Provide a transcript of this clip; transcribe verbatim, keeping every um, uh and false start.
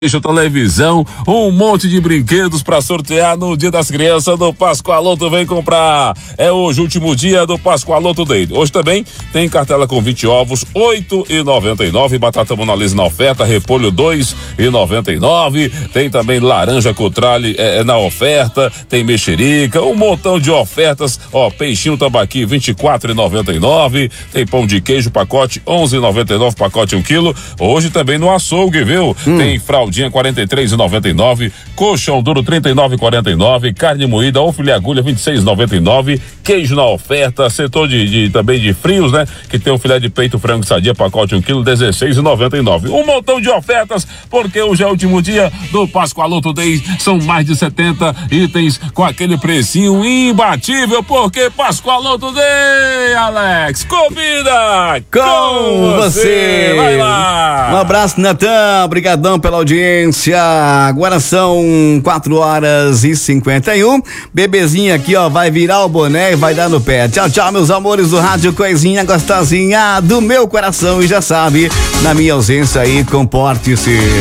televisão, um monte de brinquedos para sortear no Dia das Crianças do Pascoaloto. Vem comprar. É hoje o último dia do Pascoaloto Day. Hoje também tem cartela com vinte ovos, oito e noventa e nove, batata monalisa na oferta, repolho dois e noventa e nove, tem também laranja cotrale é, na oferta, tem mexerica, um montão de ofertas, ó, peixinho tambaqui vinte e quatro e noventa e nove, tem pão de queijo pacote onze e noventa e nove, pacote um quilo. Hoje também no açougue, viu? Hum. Tem fralda quarenta e três e noventa e nove, colchão duro trinta e nove e quarenta e nove, carne moída ou filé agulha vinte e seis e noventa e nove, queijo na oferta, setor de, de também de frios, né? Que tem o filé de peito frango sadia, pacote um quilo, dezesseis e noventa e nove. Um montão de ofertas, porque hoje é o último dia do Pascoaloto Day. São mais de setenta itens com aquele precinho imbatível, porque Pascoaloto Day, Alex, comida com, com você. você. Vai lá. Um abraço, Natan, obrigadão pela audiência. Agora são quatro horas e cinquenta e um. Bebezinha aqui, ó, vai virar o boné e vai dar no pé. Tchau, tchau, meus amores do rádio, coisinha gostosinha do meu coração. E já sabe, na minha ausência aí, comporte-se.